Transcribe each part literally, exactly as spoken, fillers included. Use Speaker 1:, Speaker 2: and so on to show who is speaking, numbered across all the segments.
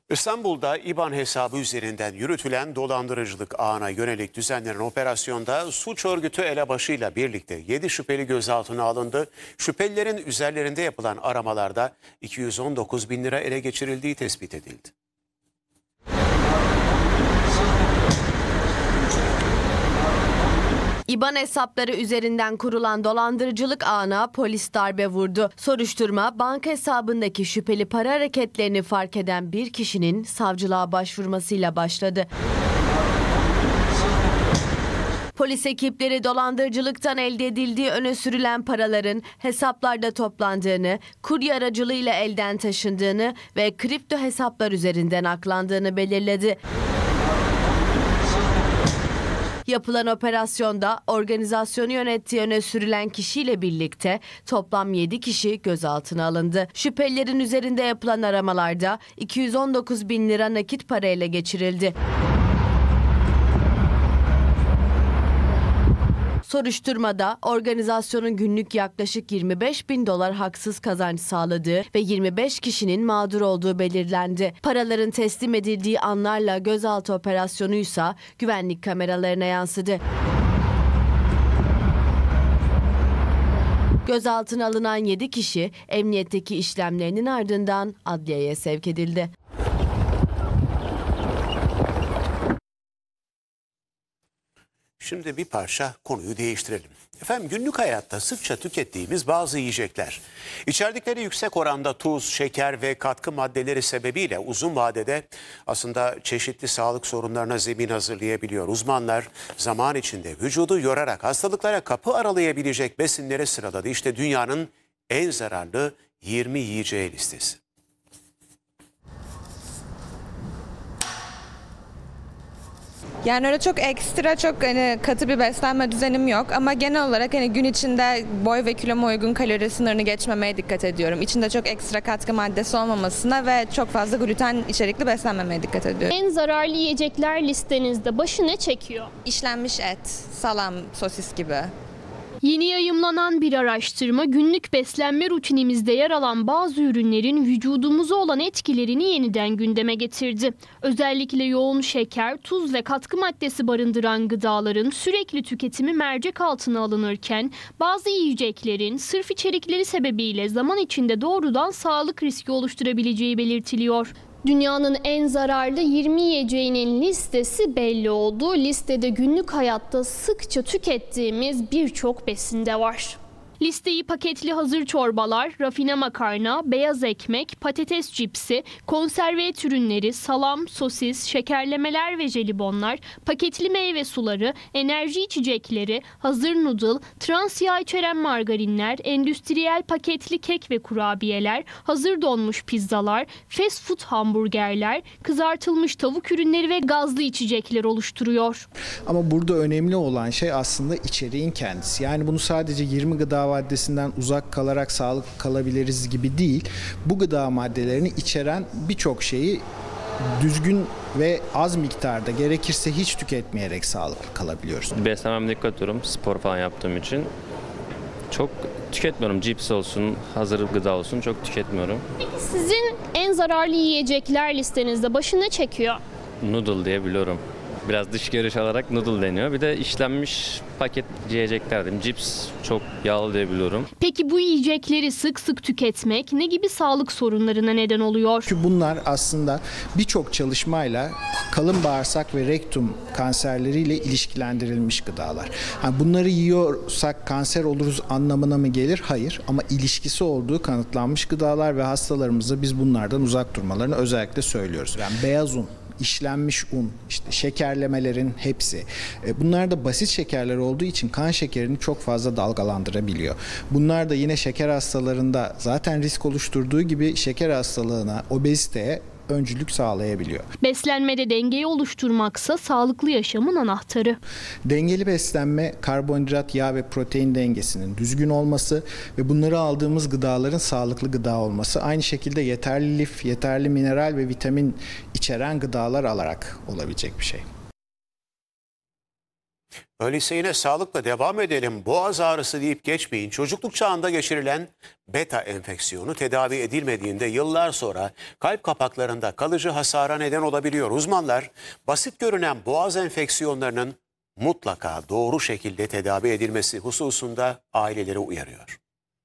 Speaker 1: İstanbul'da İBAN hesabı üzerinden yürütülen dolandırıcılık ağına yönelik düzenlenen operasyonda suç örgütü elebaşıyla birlikte yedi şüpheli gözaltına alındı. Şüphelilerin üzerlerinde yapılan aramalarda iki yüz on dokuz bin lira ele geçirildiği tespit edildi.
Speaker 2: İBAN hesapları üzerinden kurulan dolandırıcılık ağına polis darbe vurdu. Soruşturma, banka hesabındaki şüpheli para hareketlerini fark eden bir kişinin savcılığa başvurmasıyla başladı. Polis ekipleri dolandırıcılıktan elde edildiği öne sürülen paraların hesaplarda toplandığını, kurye aracılığıyla elden taşındığını ve kripto hesaplar üzerinden aklandığını belirledi. Yapılan operasyonda organizasyonu yönettiği öne sürülen kişiyle birlikte toplam yedi kişi gözaltına alındı. Şüphelilerin üzerinde yapılan aramalarda iki yüz on dokuz bin lira nakit para ele geçirildi. Soruşturmada organizasyonun günlük yaklaşık yirmi beş bin dolar haksız kazanç sağladığı ve yirmi beş kişinin mağdur olduğu belirlendi. Paraların teslim edildiği anlarla gözaltı operasyonuysa güvenlik kameralarına yansıdı. Gözaltına alınan yedi kişi emniyetteki işlemlerinin ardından adliyeye sevk edildi.
Speaker 1: Şimdi bir parça konuyu değiştirelim. Efendim günlük hayatta sıkça tükettiğimiz bazı yiyecekler, içerdikleri yüksek oranda tuz, şeker ve katkı maddeleri sebebiyle uzun vadede aslında çeşitli sağlık sorunlarına zemin hazırlayabiliyor. Uzmanlar zaman içinde vücudu yorarak hastalıklara kapı aralayabilecek besinleri sıraladı. İşte dünyanın en zararlı yirmi yiyeceği listesi.
Speaker 3: Yani öyle çok ekstra, çok hani katı bir beslenme düzenim yok ama genel olarak hani gün içinde boy ve kiloma uygun kalori sınırını geçmemeye dikkat ediyorum. İçinde çok ekstra katkı maddesi olmamasına ve çok fazla gluten içerikli beslenmemeye dikkat ediyorum.
Speaker 4: En zararlı yiyecekler listenizde başı ne çekiyor?
Speaker 3: İşlenmiş et, salam, sosis gibi.
Speaker 4: Yeni yayımlanan bir araştırma günlük beslenme rutinimizde yer alan bazı ürünlerin vücudumuza olan etkilerini yeniden gündeme getirdi. Özellikle yoğun şeker, tuz ve katkı maddesi barındıran gıdaların sürekli tüketimi mercek altına alınırken bazı yiyeceklerin sırf içerikleri sebebiyle zaman içinde doğrudan sağlık riski oluşturabileceği belirtiliyor. Dünyanın en zararlı yirmi yiyeceğinin listesi belli oldu. Listede günlük hayatta sıkça tükettiğimiz birçok besin de var. Listeyi paketli hazır çorbalar, rafine makarna, beyaz ekmek, patates cipsi, konserve et ürünleri, salam, sosis, şekerlemeler ve jelibonlar, paketli meyve suları, enerji içecekleri, hazır noodle, trans yağ içeren margarinler, endüstriyel paketli kek ve kurabiyeler, hazır donmuş pizzalar, fast food hamburgerler, kızartılmış tavuk ürünleri ve gazlı içecekler oluşturuyor.
Speaker 5: Ama burada önemli olan şey aslında içeriğin kendisi. Yani bunu sadece yirmi gıda maddesinden uzak kalarak sağlıklı kalabiliriz gibi değil. Bu gıda maddelerini içeren birçok şeyi düzgün ve az miktarda, gerekirse hiç tüketmeyerek sağlıklı kalabiliyoruz.
Speaker 6: Beslenmeme dikkat ediyorum spor falan yaptığım için. Çok tüketmiyorum. Cips olsun, hazır gıda olsun çok tüketmiyorum.
Speaker 4: Peki sizin en zararlı yiyecekler listenizde başı ne çekiyor?
Speaker 6: Noodle diye biliyorum. Biraz dış görüş alarak noodle deniyor. Bir de işlenmiş paket yiyecekler diyeyim. Cips çok yağlı diye biliyorum.
Speaker 4: Peki bu yiyecekleri sık sık tüketmek ne gibi sağlık sorunlarına neden oluyor?
Speaker 5: Çünkü bunlar aslında birçok çalışmayla kalın bağırsak ve rektum kanserleriyle ilişkilendirilmiş gıdalar. Yani bunları yiyorsak kanser oluruz anlamına mı gelir? Hayır. Ama ilişkisi olduğu kanıtlanmış gıdalar ve hastalarımıza biz bunlardan uzak durmalarını özellikle söylüyoruz. Yani beyaz un, işlenmiş un, işte şekerlemelerin hepsi. Bunlar da basit şekerler olduğu için kan şekerini çok fazla dalgalandırabiliyor. Bunlar da yine şeker hastalarında zaten risk oluşturduğu gibi şeker hastalığına, obeziteye öncülük sağlayabiliyor.
Speaker 4: Beslenmede dengeyi oluşturmaksa sağlıklı yaşamın anahtarı.
Speaker 5: Dengeli beslenme, karbonhidrat, yağ ve protein dengesinin düzgün olması ve bunları aldığımız gıdaların sağlıklı gıda olması. Aynı şekilde yeterli lif, yeterli mineral ve vitamin içeren gıdalar alarak olabilecek bir şey.
Speaker 1: Öyleyse yine sağlıkla devam edelim. Boğaz ağrısı deyip geçmeyin. Çocukluk çağında geçirilen beta enfeksiyonu tedavi edilmediğinde yıllar sonra kalp kapaklarında kalıcı hasara neden olabiliyor. Uzmanlar basit görünen boğaz enfeksiyonlarının mutlaka doğru şekilde tedavi edilmesi hususunda aileleri uyarıyor.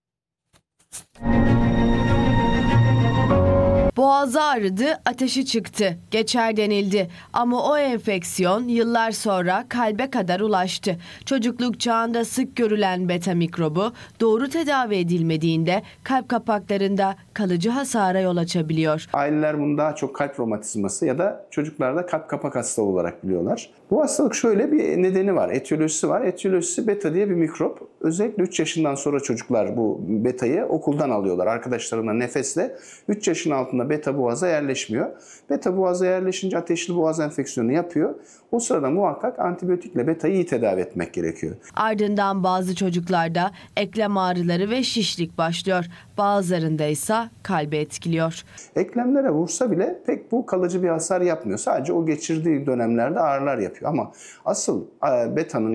Speaker 2: Boğazı ağrıdı, ateşi çıktı, geçer denildi. Ama o enfeksiyon yıllar sonra kalbe kadar ulaştı. Çocukluk çağında sık görülen beta mikrobu doğru tedavi edilmediğinde kalp kapaklarında kalıcı hasara yol açabiliyor.
Speaker 7: Aileler bunu daha çok kalp romatizması ya da çocuklarda kalp kapak hastalığı olarak biliyorlar. Bu hastalık şöyle bir nedeni var, etiyolojisi var. Etiyolojisi beta diye bir mikrop. Özellikle üç yaşından sonra çocuklar bu betayı okuldan alıyorlar. Arkadaşlarına nefesle üç yaşın altında beta boğaza yerleşmiyor. Beta boğaza yerleşince ateşli boğaz enfeksiyonu yapıyor. O sırada muhakkak antibiyotikle betayı iyi tedavi etmek gerekiyor.
Speaker 2: Ardından bazı çocuklarda eklem ağrıları ve şişlik başlıyor. Bazılarında ise kalbi etkiliyor.
Speaker 7: Eklemlere vursa bile pek bu kalıcı bir hasar yapmıyor. Sadece o geçirdiği dönemlerde ağrılar yapıyor. Ama asıl betanın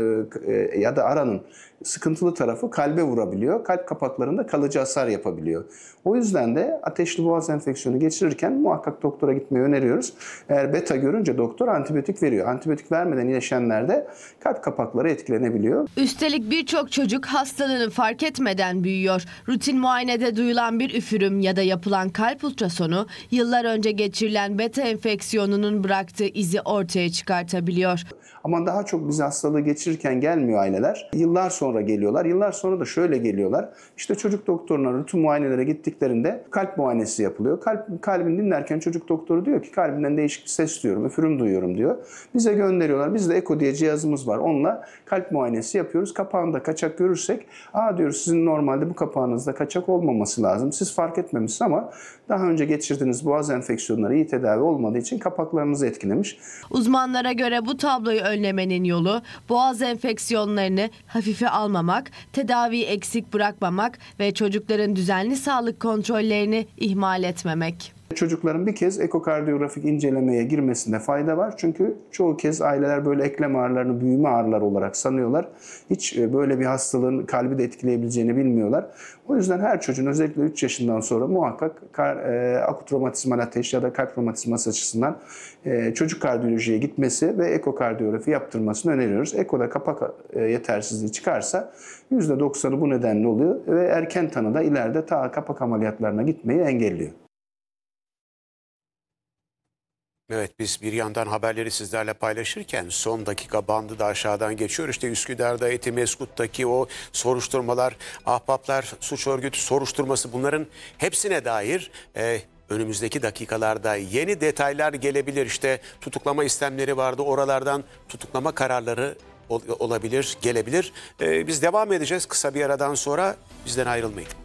Speaker 7: ya da aranın sıkıntılı tarafı kalbe vurabiliyor. Kalp kapaklarında kalıcı hasar yapabiliyor. O yüzden de ateşli boğaz enfeksiyonu geçirirken muhakkak doktora gitmeyi öneriyoruz. Eğer beta görünce doktor antibiyotik veriyor. Antibiyotik vermeden iyileşenlerde kalp kapakları etkilenebiliyor.
Speaker 2: Üstelik birçok çocuk hastalığını fark etmeden büyüyor. Rutin muayenede duyulan bir üfürüm ya da yapılan kalp ultrasonu yıllar önce geçirilen beta enfeksiyonunun bıraktığı izi ortaya çıkartabiliyor.
Speaker 7: Ama daha çok bize hastalığı geçirirken gelmiyor aileler. Yıllar sonra geliyorlar. Yıllar sonra da şöyle geliyorlar. İşte çocuk doktoruna rutin muayenelere gittiklerinde kalp muayenesi yapılıyor. Kalp, kalbini dinlerken çocuk doktoru diyor ki kalbinden değişik bir ses duyuyorum, üfürüm duyuyorum diyor. Bize gönderiyorlar. Bizde Eko diye cihazımız var. Onunla kalp muayenesi yapıyoruz. Kapağında kaçak görürsek, aa diyoruz sizin normalde bu kapağınızda kaçak olmaması lazım. Siz fark etmemişsiniz ama daha önce geçirdiğiniz boğaz enfeksiyonları iyi tedavi olmadığı için kapaklarınızı etkilemiş.
Speaker 2: Uzmanlara göre bu tabloyu önlemenin yolu boğaz enfeksiyonlarını hafife almamak, tedaviyi eksik bırakmamak ve çocukların düzenli sağlık kontrollerini ihmal etmemek.
Speaker 7: Çocukların bir kez ekokardiyografik incelemeye girmesinde fayda var. Çünkü çoğu kez aileler böyle eklem ağrılarını büyüme ağrıları olarak sanıyorlar. Hiç böyle bir hastalığın kalbi de etkileyebileceğini bilmiyorlar. O yüzden her çocuğun özellikle üç yaşından sonra muhakkak akut romatizmal ateş ya da kalp romatizması açısından çocuk kardiyolojiye gitmesi ve ekokardiyografi yaptırmasını öneriyoruz. Ekoda kapak yetersizliği çıkarsa yüzde doksanı bu nedenle oluyor ve erken tanıda ileride ta kapak ameliyatlarına gitmeyi engelliyor.
Speaker 1: Evet, biz bir yandan haberleri sizlerle paylaşırken son dakika bandı da aşağıdan geçiyor. İşte Üsküdar'da, Etimeskut'taki o soruşturmalar, ahbaplar suç örgütü soruşturması, bunların hepsine dair e, önümüzdeki dakikalarda yeni detaylar gelebilir. İşte tutuklama istemleri vardı, oralardan tutuklama kararları ol, olabilir, gelebilir. E, biz devam edeceğiz kısa bir aradan sonra, bizden ayrılmayın.